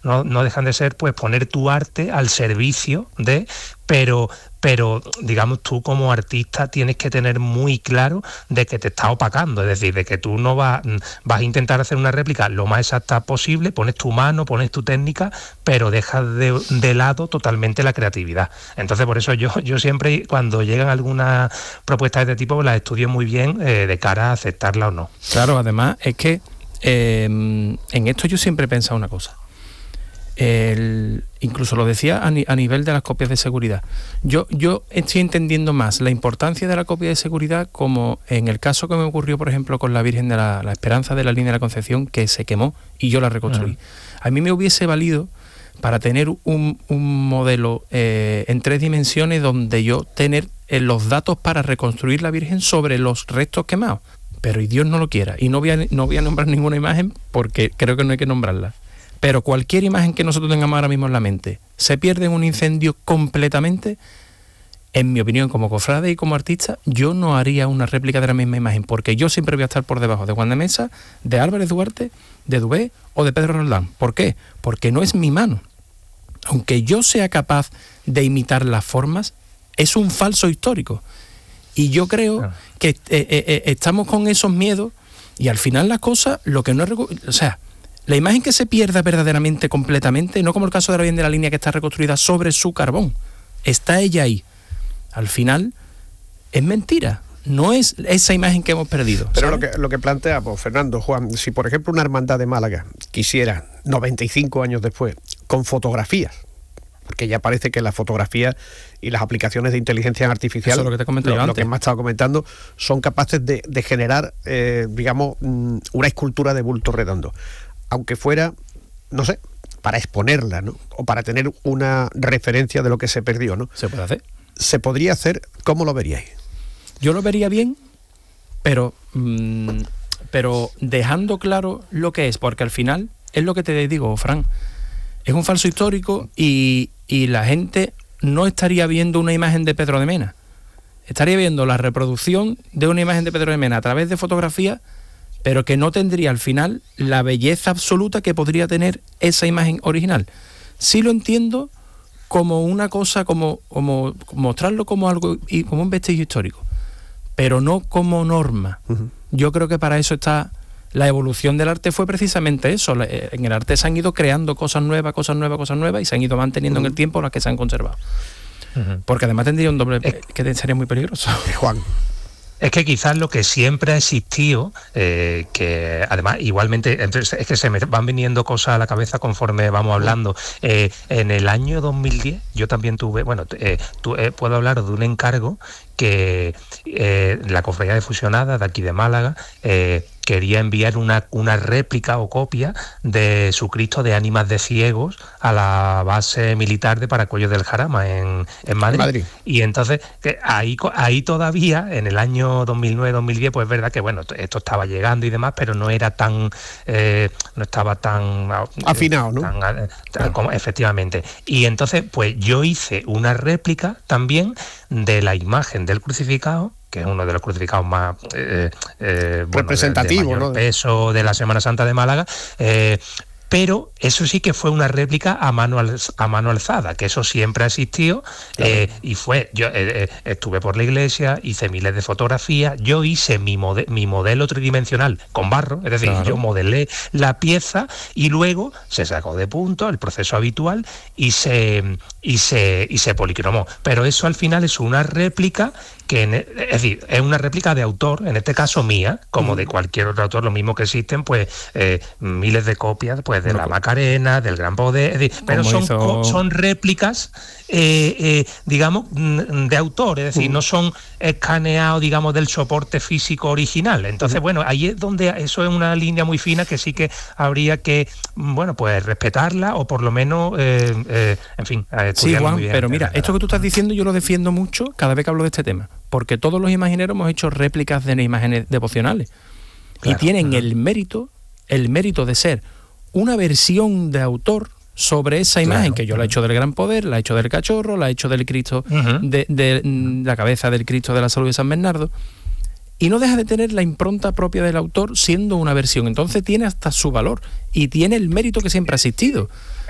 no dejan de ser pues poner tu arte al servicio de, pero digamos tú como artista tienes que tener muy claro de que te está opacando, es decir, de que tú no vas a intentar hacer una réplica lo más exacta posible, pones tu mano, pones tu técnica, pero dejas de lado totalmente la creatividad. Entonces por eso yo siempre cuando llegan algunas propuestas de este tipo las estudio muy bien de cara a aceptarla o no. Claro, además es que en esto yo siempre he pensado una cosa. Incluso lo decía a nivel de las copias de seguridad. Yo estoy entendiendo más la importancia de la copia de seguridad como en el caso que me ocurrió, por ejemplo, con la Virgen de la Esperanza de la Línea de la Concepción, que se quemó y yo la reconstruí. A mí me hubiese valido para tener un modelo en 3 dimensiones donde yo tener los datos para reconstruir la Virgen sobre los restos quemados. Pero y Dios no lo quiera. Y no voy a nombrar ninguna imagen porque creo que no hay que nombrarla. Pero cualquier imagen que nosotros tengamos ahora mismo en la mente se pierde en un incendio completamente. En mi opinión, como cofrade y como artista, yo no haría una réplica de la misma imagen, porque yo siempre voy a estar por debajo de Juan de Mesa, de Álvarez Duarte, de Dubé o de Pedro Roldán. ¿Por qué? Porque no es mi mano. Aunque yo sea capaz de imitar las formas, es un falso histórico. Y yo creo que estamos con esos miedos y al final las cosas, lo que no es... O sea, la imagen que se pierda verdaderamente, completamente, no como el caso de la Virgen de la Línea que está reconstruida sobre su carbón, está ella ahí. Al final, es mentira. No es esa imagen que hemos perdido. Pero lo que plantea, pues, Fernando, Juan, si por ejemplo una hermandad de Málaga quisiera, 95 años después, con fotografías, porque ya parece que la fotografía y las aplicaciones de inteligencia artificial, eso es lo que te comenté yo antes, lo que me has estado comentando, son capaces de generar, digamos, una escultura de bulto redondo. Aunque fuera, no sé, para exponerla, ¿no? O para tener una referencia de lo que se perdió, ¿no? ¿Se puede hacer? ¿Se podría hacer? ¿Cómo lo veríais? Yo lo vería bien, pero dejando claro lo que es, porque al final, es lo que te digo, Fran, es un falso histórico y la gente no estaría viendo una imagen de Pedro de Mena. Estaría viendo la reproducción de una imagen de Pedro de Mena a través de fotografía, pero que no tendría al final la belleza absoluta que podría tener esa imagen original. Sí lo entiendo como una cosa, como mostrarlo como algo, como un vestigio histórico, pero no como norma. Yo creo que para eso está... La evolución del arte fue precisamente eso. En el arte se han ido creando cosas nuevas, y se han ido manteniendo en el tiempo las que se han conservado. Porque además tendría un doble... que sería muy peligroso. Juan. Es que quizás lo que siempre ha existido, que además igualmente, entonces es que se me van viniendo cosas a la cabeza conforme vamos hablando. En el año 2010 yo también tuve, puedo hablar de un encargo que la Cofradía de Fusionadas de aquí de Málaga quería enviar una réplica o copia de su Cristo de ánimas de ciegos a la base militar de Paracuellos del Jarama en Madrid. Y entonces que ahí todavía, en el año 2009-2010, pues es verdad que bueno, esto estaba llegando y demás, pero no era tan no estaba tan afinado, ¿no? Como, efectivamente. Y entonces, pues yo hice una réplica también de la imagen del crucificado, que es uno de los crucificados más representativos, de mayor ¿no? peso de la Semana Santa de Málaga, pero eso sí que fue una réplica a mano alzada, que eso siempre ha existido. Claro. Y yo estuve por la iglesia, hice miles de fotografías, yo hice mi modelo tridimensional con barro, es decir, claro, yo modelé la pieza y luego se sacó de punto, el proceso habitual, y se policromó. Pero eso al final es una réplica es decir, es una réplica de autor, en este caso mía, como de cualquier otro autor, lo mismo que existen pues miles de copias pues de la Macarena, del Gran Poder, es decir, pero son réplicas digamos de autor, es decir, no son escaneados, digamos, del soporte físico original. Entonces, bueno, ahí es donde eso es una línea muy fina que sí que habría que, bueno, pues respetarla o por lo menos, en fin, estudiarla. Sí, Juan, muy bien. pero mira, esto que tú estás diciendo yo lo defiendo mucho cada vez que hablo de este tema, porque todos los imagineros hemos hecho réplicas de imágenes devocionales, claro, y tienen el mérito de ser una versión de autor sobre esa imagen, que yo la he hecho del Gran Poder, la he hecho del Cachorro, la he hecho del Cristo, de la cabeza del Cristo de la Salud de San Bernardo, y no deja de tener la impronta propia del autor siendo una versión. Entonces tiene hasta su valor y tiene el mérito que siempre ha existido.